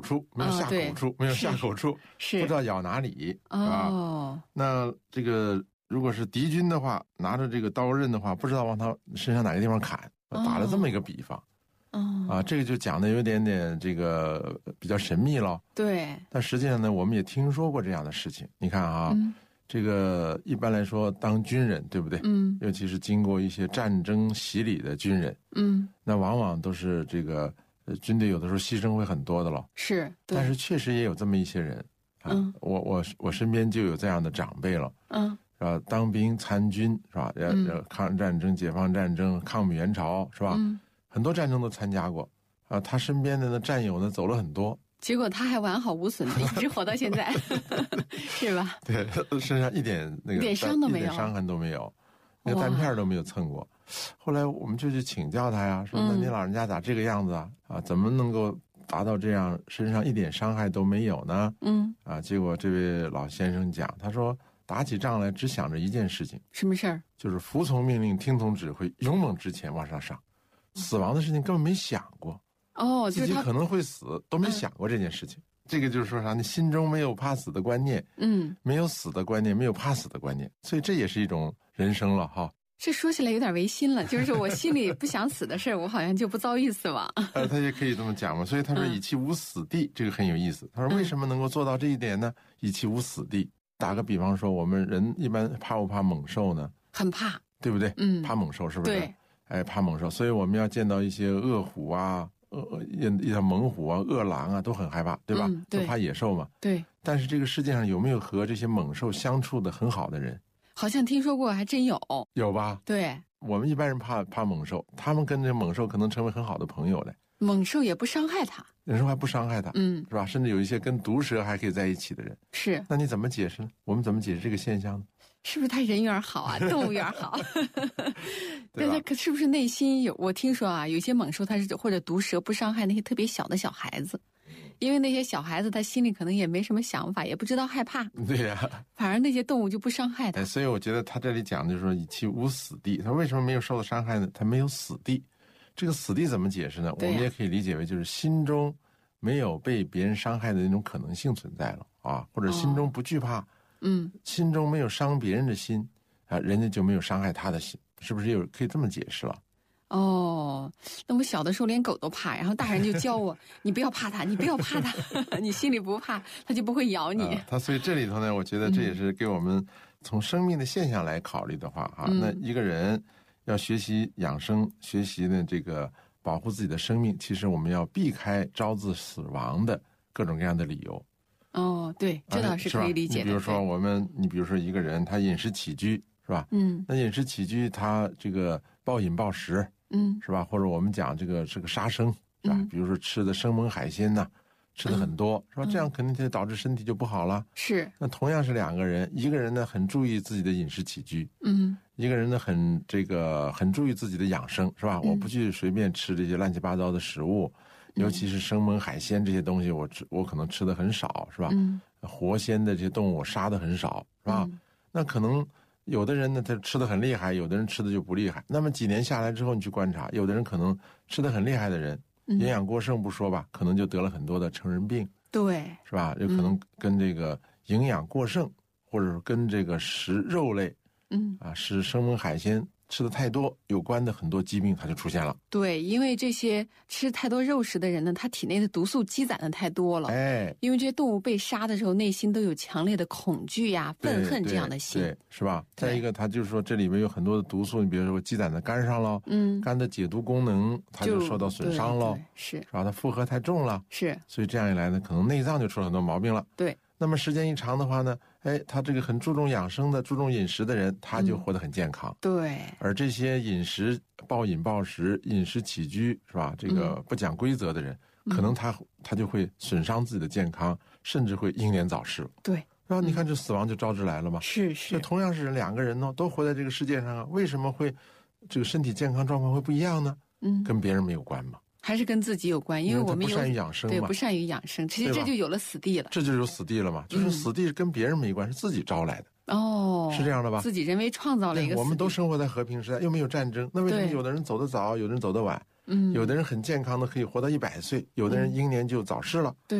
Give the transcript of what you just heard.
处，没有下口处，没有下口处， 是不知道咬哪里，是吧？那这个如果是敌军的话，拿着这个刀刃的话，不知道往他身上哪个地方砍，打了这么一个比方。这个就讲的有点点这个比较神秘了。 对， 但实际上呢，我们也听说过这样的事情。你看啊，这个一般来说当军人，对不对？尤其是经过一些战争洗礼的军人，那往往都是这个军队有的时候牺牲会很多的了。 是， 但是确实也有这么一些人啊，我身边就有这样的长辈了，是吧？当兵参军是吧？抗日战争、解放战争、抗美援朝是吧？很多战争都参加过啊，他身边的战友呢走了很多， 结果他还完好无损的一直活到现在，是吧？ 对，身上一点伤都没有， 一点伤痕都没有，那个弹片都没有蹭过。后来我们就去请教他呀，说那你老人家咋这个样子啊？怎么能够达到这样身上一点伤害都没有呢？结果这位老先生讲，他说打起仗来只想着一件事情， 什么事儿？ 就是服从命令，听从指挥，勇猛直前往上上。死亡的事情根本没想过，自己可能会死都没想过这件事情。这个就是说啥？你心中没有怕死的观念，没有死的观念，没有怕死的观念，所以这也是一种人生了哈。 这说起来有点违心了，就是我心里不想死的事儿，我好像就不遭遇死亡。 他也可以这么讲嘛。所以他说以其无死地，这个很有意思。他说为什么能够做到这一点呢？以其无死地。打个比方说，我们人一般怕不怕猛兽呢？ 很怕， 对不对？怕猛兽是不是？ 对。 怕猛兽，所以我们要见到一些恶虎啊、一条猛虎啊、恶狼啊，都很害怕，对吧？都怕野兽嘛。 对。 但是这个世界上有没有和这些猛兽相处的很好的人？ 好像听说过，还真有。 有吧？ 对。 我们一般人怕猛兽，他们跟这猛兽可能成为很好的朋友嘞。 猛兽也不伤害他， 有时候还不伤害他，是吧？甚至有一些跟毒蛇还可以在一起的人。 是。 那你怎么解释呢？我们怎么解释这个现象呢？ 是不是他人缘好啊，动物缘好？但他是不是内心有？我听说啊，有些猛兽它是或者毒蛇不伤害那些特别小的小孩子，因为那些小孩子他心里可能也没什么想法，也不知道害怕。 对呀， 反而那些动物就不伤害他。 所以我觉得他这里讲的就是说以其无死地，他为什么没有受到伤害呢？他没有死地。这个死地怎么解释呢？我们也可以理解为就是心中没有被别人伤害的那种可能性存在了啊，或者心中不惧怕。心中没有伤别人的心啊，人家就没有伤害他的心，是不是可以这么解释了？ 那我小的时候连狗都怕，然后大人就教我，你不要怕它，你不要怕它，你心里不怕，它就不会咬你。 所以这里头呢，我觉得这也是给我们从生命的现象来考虑的话那一个人要学习养生，学习呢这个保护自己的生命，其实我们要避开招致死亡的各种各样的理由。 对，这倒是可以理解的。 你比如说你比如说一个人他饮食起居是吧？那饮食起居他这个暴饮暴食，是吧？或者我们讲这个是个杀生，是吧？比如说吃的生猛海鲜呐，吃的很多，是吧？这样肯定就导致身体就不好了。 是。 那同样是两个人，一个人呢很注意自己的饮食起居，一个人呢很注意自己的养生，是吧？我不去随便吃这些乱七八糟的食物。尤其是生猛海鲜这些东西，我可能吃的很少，是吧？活鲜的这些动物我杀的很少，是吧？那可能有的人呢，他吃的很厉害，有的人吃的就不厉害。那么几年下来之后，你去观察，有的人可能吃的很厉害的人，营养过剩不说吧，可能就得了很多的成人病， 对， 是吧？有可能跟这个营养过剩，或者是跟这个食肉类，吃生猛海鲜吃的太多有关的很多疾病它就出现了。 对，因为这些吃太多肉食的人呢，他体内的毒素积攒的太多了。因为这些动物被杀的时候，内心都有强烈的恐惧呀、愤恨这样的心， 对，是吧？再一个，他就是说这里面有很多的毒素，你比如说积攒在肝上了，肝的解毒功能它就受到损伤了， 是吧？它负荷太重了， 是， 所以这样一来呢，可能内脏就出了很多毛病了。 对。 那么时间一长的话呢，他这个很注重养生的、注重饮食的人，他就活得很健康。 对。 而这些暴饮暴食、饮食起居是吧？这个不讲规则的人，可能他就会损伤自己的健康，甚至会英年早逝。 对。 然后你看，这死亡就招致来了嘛。 是。 这同样是两个人呢，都活在这个世界上啊，为什么会这个身体健康状况会不一样呢？跟别人没有关嘛。 还是跟自己有关，因为我们不善于养生嘛， 对，不善于养生，其实这就有了死地了。 这就有死地了嘛，就是死地跟别人没关，是自己招来的。是这样的吧？ 自己人为创造了一个死地。 我们都生活在和平时代，又没有战争，那为什么有的人走得早，有的人走得晚？有的人很健康的可以活到100岁，有的人英年就早逝了。 对。